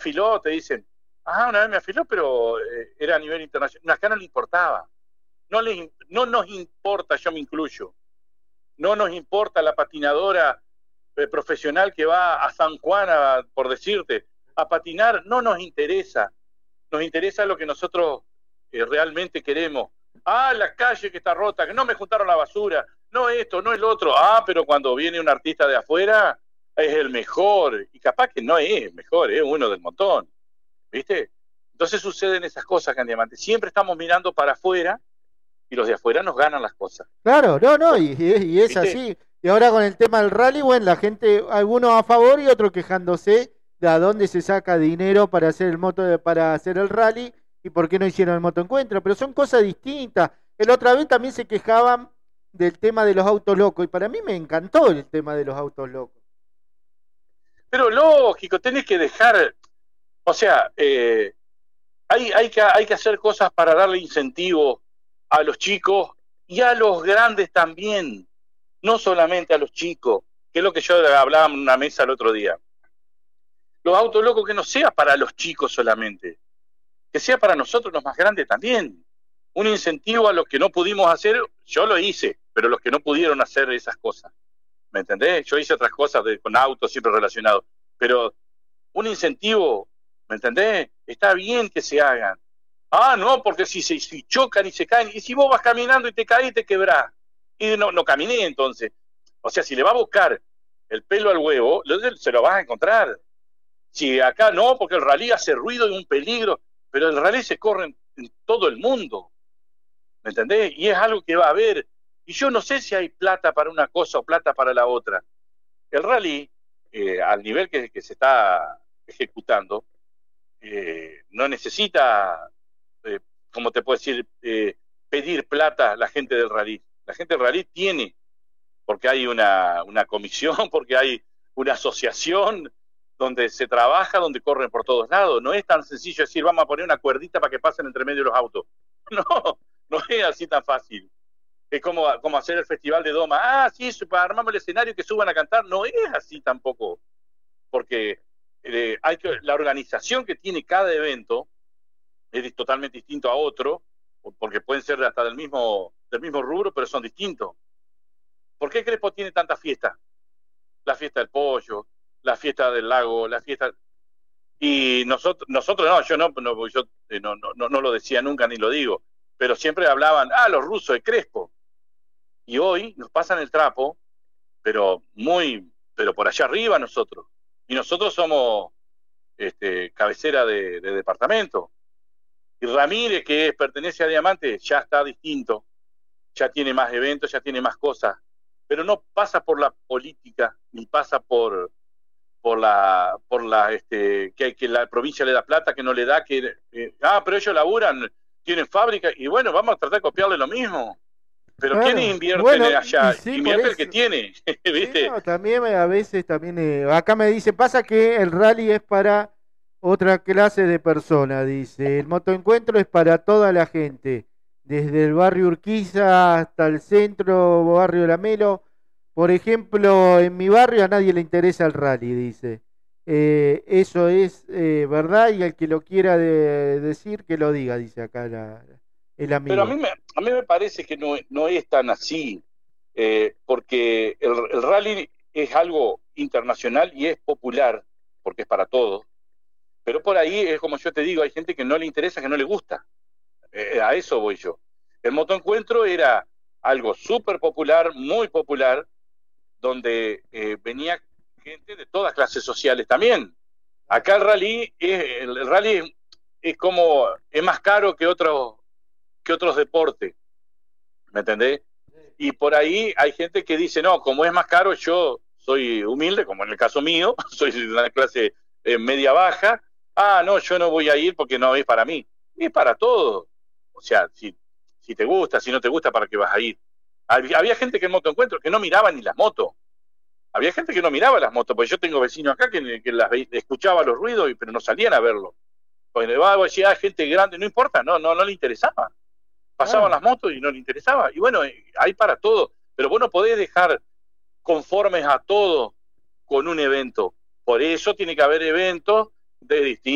afiló, te dicen, una vez me afiló, pero era a nivel internacional. Acá no le importaba. No nos importa, yo me incluyo. No nos importa la patinadora profesional que va a San Juan, por decirte, a patinar. No nos interesa. Nos interesa lo que nosotros realmente queremos. La calle que está rota, que no me juntaron la basura, no esto, no el otro. Pero cuando viene un artista de afuera, es el mejor. Y capaz que no es el mejor, es uno del montón. ¿Viste? Entonces suceden esas cosas, Candiamante. Siempre estamos mirando para afuera y los de afuera nos ganan las cosas. Claro, no, y es ¿Viste? así. Y ahora con el tema del rally, bueno, la gente, algunos a favor y otros quejándose de a dónde se saca dinero para hacer para hacer el rally y por qué no hicieron el motoencuentro, pero son cosas distintas. El otra vez también se quejaban del tema de los autos locos y para mí me encantó el tema de los autos locos. Pero lógico, tenés que dejar, o sea, hay que hacer cosas para darle incentivo a los chicos y a los grandes también, no solamente a los chicos, que es lo que yo hablaba en una mesa el otro día. Los autos locos que no sea para los chicos solamente, que sea para nosotros los más grandes también. Un incentivo a los que no pudimos hacer, yo lo hice, pero los que no pudieron hacer esas cosas. ¿Me entendés? Yo hice otras cosas con autos siempre relacionados, pero un incentivo, ¿me entendés? Está bien que se hagan. No, porque si chocan y se caen, y si vos vas caminando y te caes y te quebrás. Y no caminé entonces. O sea, si le va a buscar el pelo al huevo, se lo vas a encontrar. Si acá no, porque el rally hace ruido y un peligro, pero el rally se corre en todo el mundo. ¿Me entendés? Y es algo que va a haber. Y yo no sé si hay plata para una cosa o plata para la otra. El rally, al nivel que se está ejecutando, no necesita, como te puedo decir, pedir plata la gente del rally. La gente del rally tiene, porque hay una comisión, porque hay una asociación donde se trabaja, donde corren por todos lados. No es tan sencillo decir, vamos a poner una cuerdita para que pasen entre medio de los autos. No es así tan fácil. Es como hacer el festival de Doma. Sí, para armamos el escenario y que suban a cantar. No es así tampoco. Porque la organización que tiene cada evento es totalmente distinto a otro, porque pueden ser hasta del mismo rubro, pero son distintos. ¿Por qué Crespo tiene tantas fiestas? La fiesta del pollo, la fiesta del lago, la fiesta... Y nosotros no, yo no lo decía nunca ni lo digo, pero siempre hablaban, los rusos de Crespo. Y hoy nos pasan el trapo, pero por allá arriba nosotros. Y nosotros somos cabecera de departamento. Y Ramírez, que pertenece a Diamante, ya está distinto, ya tiene más eventos, ya tiene más cosas, pero no pasa por la política, ni pasa por la que la provincia le da plata, que no le da, pero ellos laburan, tienen fábrica, y bueno, vamos a tratar de copiarle lo mismo. Pero Claro. ¿quiénes invierten Bueno, allá? sí, Invierte el que tiene, ¿viste? Sí, no, también a veces también acá me dice, pasa que el rally es para otra clase de personas, dice, el motoencuentro es para toda la gente, desde el barrio Urquiza hasta el centro, barrio Lamelo, por ejemplo, en mi barrio a nadie le interesa el rally, dice. Eso es verdad y el que lo quiera decir, que lo diga, dice acá el Pero amigo. a mí me parece que no es tan así, porque el rally es algo internacional y es popular, porque es para todos. Pero por ahí es como yo te digo, hay gente que no le interesa, que no le gusta. A eso voy yo. El motoencuentro era algo súper popular, muy popular, donde venía gente de todas clases sociales también. Acá el rally es más caro que otros deportes, ¿me entendés? Y por ahí hay gente que dice, no, como es más caro, yo soy humilde, como en el caso mío, soy de una clase media baja, no, yo no voy a ir porque no es para mí, es para todos. O sea, si te gusta, si no te gusta, ¿para qué vas a ir? Había gente que en motoencuentro que no miraba ni las motos. Había gente que no miraba las motos, porque yo tengo vecinos acá que escuchaba los ruidos, pero no salían a verlo. Porque decía, gente grande, no importa, no le interesaba. Pasaban las motos y no le interesaba. Y bueno, hay para todo, pero vos no podés dejar conformes a todo con un evento. Por eso tiene que haber eventos de distintos